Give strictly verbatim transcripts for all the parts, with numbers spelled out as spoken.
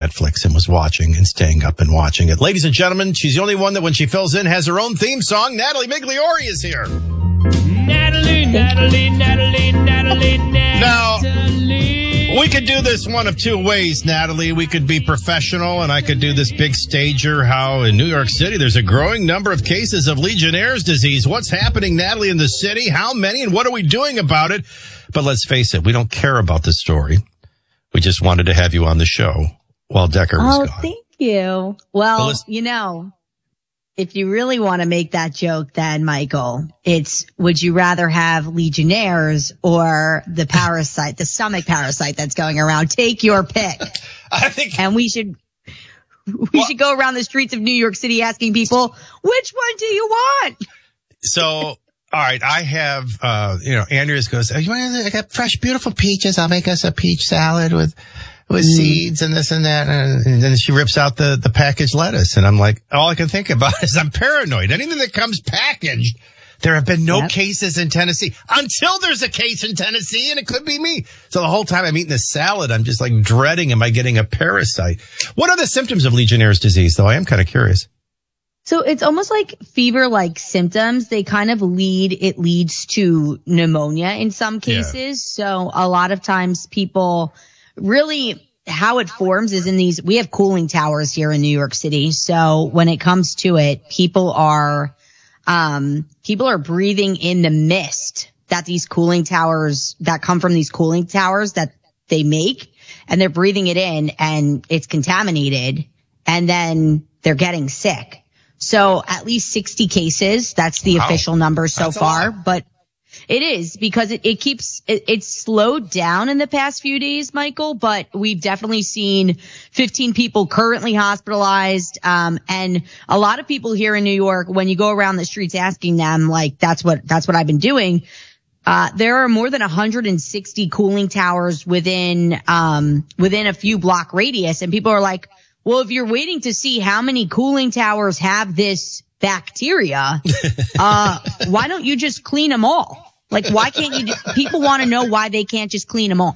Netflix and was watching and staying up and watching it. Ladies and gentlemen, she's the only one that when she fills in has her own theme song. Natalie Migliore is here. Natalie, Natalie, Natalie, Natalie, Natalie. Now, we could do this one of two ways, Natalie. We could be professional, and I could do this big stager how in New York City there's a growing number of cases of Legionnaire's disease. What's happening, Natalie, in the city? How many, and what are we doing about it? But let's face it, we don't care about the story. We just wanted to have you on the show while Decker was oh, gone. Oh, thank you. Well, well you know, if you really want to make that joke, then, Michael, it's would you rather have Legionnaires or the parasite, the stomach parasite that's going around? Take your pick. I think, and we should we well, should go around the streets of New York City asking people, which one do you want? So, all right, I have, uh, you know, Andreas goes, oh, you want to, I got fresh, beautiful peaches. I'll make us a peach salad with with mm. seeds and this and that. And, and then she rips out the, the packaged lettuce. And I'm like, all I can think about is I'm paranoid. Anything that comes packaged, there have been no yep. cases in Tennessee until there's a case in Tennessee, and it could be me. So the whole time I'm eating this salad, I'm just like dreading, am I getting a parasite? What are the symptoms of Legionnaire's disease, though? I am kind of curious. So it's almost like fever-like symptoms. They kind of lead, it leads to pneumonia in some cases. Yeah. So a lot of times people really, how it forms is in these, we have cooling towers here in New York City. So when it comes to it, people are, um, people are breathing in the mist that these cooling towers, that come from these cooling towers that they make, and they're breathing it in and it's contaminated, and then they're getting sick. So at least sixty cases. That's the wow. official number so that's far. But it is because it, it keeps, it, it's slowed down in the past few days, Michael, but we've definitely seen fifteen people currently hospitalized. Um, and a lot of people here in New York, when you go around the streets asking them, like, that's what, that's what I've been doing. Uh, there are more than one hundred sixty cooling towers within, um, within a few block radius. And people are like, well, if you're waiting to see how many cooling towers have this bacteria, uh, why don't you just clean them all? Like, why can't you, just, people want to know why they can't just clean them all.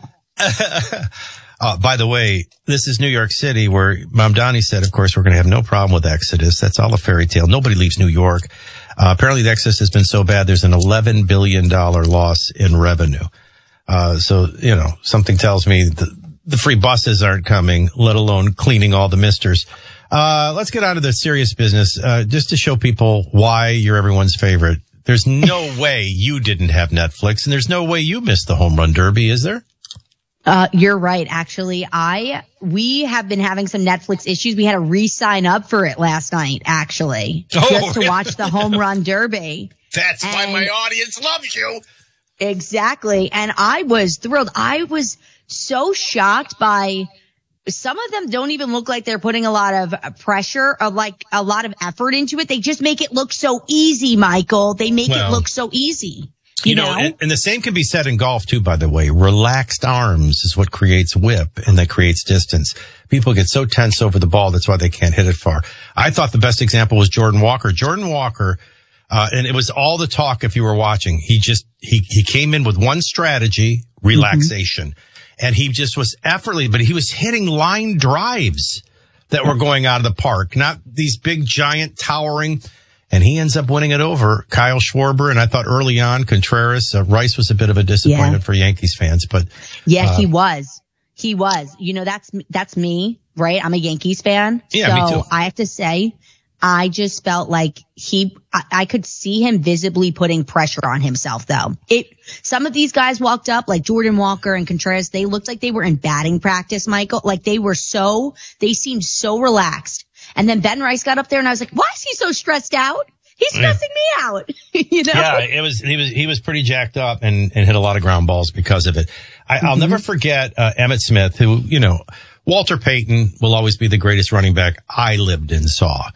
uh, by the way, this is New York City where Mamdani said, of course, we're going to have no problem with Exodus. That's all a fairy tale. Nobody leaves New York. Uh, apparently the Exodus has been so bad, there's an eleven billion dollars loss in revenue. Uh, so, you know, something tells me the, the free buses aren't coming, let alone cleaning all the misters. Uh, let's get on to the serious business, uh, just to show people why you're everyone's favorite. There's no way you didn't have Netflix, and there's no way you missed the Home Run Derby, is there? Uh, you're right. Actually, I, we have been having some Netflix issues. We had to re-sign up for it last night, actually, oh, just to really? watch the Home Run Derby. That's and why my audience loves you. Exactly. And I was thrilled. I was so shocked by, some of them don't even look like they're putting a lot of pressure or like a lot of effort into it. They just make it look so easy, Michael. They make well, it look so easy. You, you know, know? And, and the same can be said in golf too, by the way. Relaxed arms is what creates whip, and that creates distance. People get so tense over the ball, that's why they can't hit it far. I thought the best example was Jordan Walker. Jordan Walker, uh, and it was all the talk if you were watching. He just, he, he came in with one strategy, relaxation. Mm-hmm. And he just was effortlessly, but he was hitting line drives that were going out of the park, not these big, giant, towering. And he ends up winning it over Kyle Schwarber. And I thought early on, Contreras, uh, Rice was a bit of a disappointment yeah. for Yankees fans. But yeah, uh, he was. He was. You know, that's that's me, right? I'm a Yankees fan. Yeah, so me too. I have to say, I just felt like he, I, I could see him visibly putting pressure on himself, though. It, some of these guys walked up, like Jordan Walker and Contreras, they looked like they were in batting practice, Michael. Like they were so, they seemed so relaxed. And then Ben Rice got up there and I was like, why is he so stressed out? He's stressing yeah. me out. You know? Yeah, it was, he was, he was pretty jacked up and, and hit a lot of ground balls because of it. I, mm-hmm. I'll never forget, uh, Emmitt Smith, who, you know, Walter Payton will always be the greatest running back I lived and saw.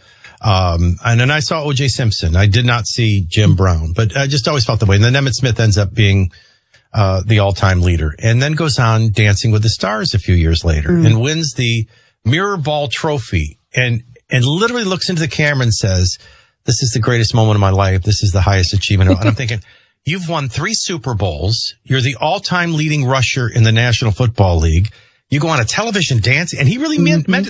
Um, and then I saw O J Simpson. I did not see Jim Brown, but I just always felt the way. And then Emmitt Smith ends up being, uh, the all-time leader and then goes on Dancing with the Stars a few years later mm. and wins the Mirror Ball Trophy and, and literally looks into the camera and says, this is the greatest moment of my life. This is the highest achievement. And I'm thinking, you've won three Super Bowls. You're the all-time leading rusher in the National Football League. You go on a television dance, and he really mm-hmm. meant, meant